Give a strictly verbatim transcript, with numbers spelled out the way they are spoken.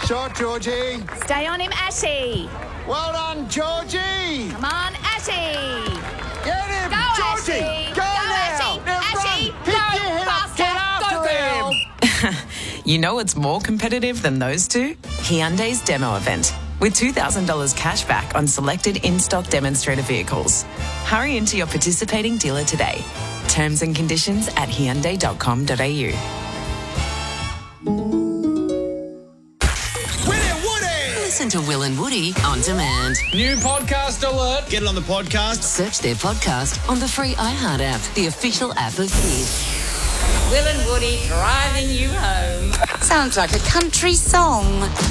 Shot, Georgie. Stay on him, Ashy. Well done, Georgie. Come on, Ashy. Get him, Go, Georgie. Ashy. Go, Go, now. Ashy. Now Ashy. run. Pick Go, your head up. faster. Get after Go, girl. him. You know what's more competitive than those two? Hyundai's demo event, with two thousand dollars cash back on selected in-stock demonstrator vehicles. Hurry into your participating dealer today. Terms and conditions at hyundai dot com dot a u. Listen to Will and Woody on demand. New podcast alert. Get it on the podcast. Search their podcast on the free iHeart app, the official app of Kids. Will and Woody driving you home. Sounds like a country song.